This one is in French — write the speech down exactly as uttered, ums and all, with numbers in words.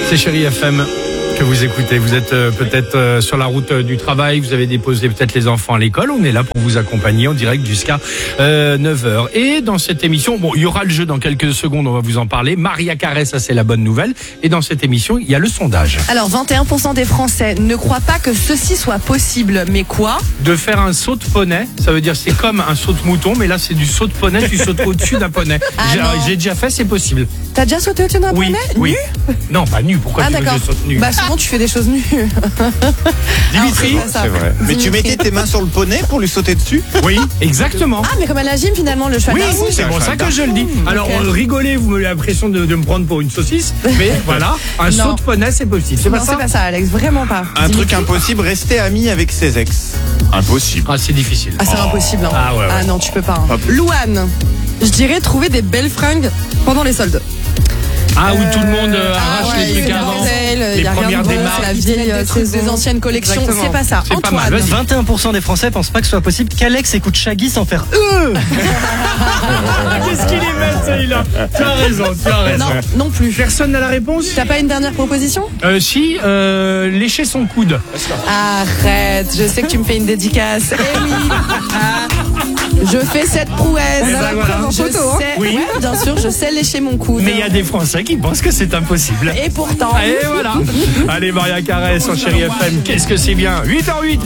C'est Chérie F M que vous écoutez. Vous êtes euh, peut-être euh, sur la route euh, du travail, vous avez déposé peut-être les enfants à l'école. On est là pour vous accompagner en direct jusqu'à euh, neuf heures. Et dans cette émission, bon, il y aura le jeu dans quelques secondes, on va vous en parler. Maria Carré, ça c'est la bonne nouvelle. Et dans cette émission, il y a le sondage. Alors, vingt et un pour cent des Français ne croient pas que ceci soit possible. Mais quoi ? De faire un saut de poney, ça veut dire c'est comme un saut de mouton, mais là c'est du saut de poney, tu sautes au-dessus d'un poney. Ah j'ai, non. j'ai déjà fait, c'est possible. T'as déjà sauté au-dessus d'un Oui, poney ? oui. Nu ? Non, pas nu, pourquoi Ah tu veux que d'accord. je saute nu Bah souvent tu fais des choses nues. Dimitri? Ah, c'est ça. C'est vrai. Mais tu Dimitri. mettais tes mains sur le poney pour lui sauter dessus? Oui, exactement. Ah mais comme à la gym finalement le cheval Oui, d'argent. c'est pour ça que je le dis. Alors, ok. euh, rigolez, vous me l'impression de, de me prendre pour une saucisse, mais voilà, un Non. saut de poney, c'est possible. C'est Non pas ça c'est pas ça Alex, vraiment pas. Un Dimitri. truc impossible, rester ami avec ses ex. Impossible. Ah, c'est difficile. Ah c'est impossible. Hein. Ah, ouais, ouais. Ah non tu peux pas. Hein. Hop. Louane. Je dirais trouver des belles fringues pendant les soldes. Ah, où tout le monde euh, Ah arrache ouais, les trucs c'est avant. bordel, Les y a rien premières de bon, démarques. c'est la Ils vieille mettent des euh, trucs saison. des anciennes collections, Exactement. c'est pas ça. C'est pas Antoine. mal, vas-y. vingt et un pour cent des Français pensent pas que ce soit possible qu'Alex écoute Shaggy sans faire euh. Ah, qu'est-ce qu'il est belle, celui-là. Tu as raison, tu as raison. Non, non plus. Personne n'a la réponse? T'as pas une dernière proposition? Euh, si, euh, lécher son coude. Arrête, je sais que tu me fais une dédicace. Eh oui. Ah, je fais cette prouesse. Eh ben voilà. Je photo, hein. sais, Oui. ouais, bien sûr, je sais lécher mon coude. Mais il y a des Français qui pensent que c'est impossible. Et pourtant. Et voilà. Allez, Maria Carré sur Chérie F M. Qu'est-ce que c'est bien? huit heures huit.